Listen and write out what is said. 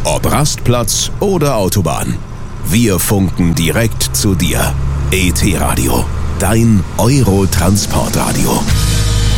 Ob Rastplatz oder Autobahn. Wir funken direkt zu dir. ET Radio, dein Euro-Transportradio.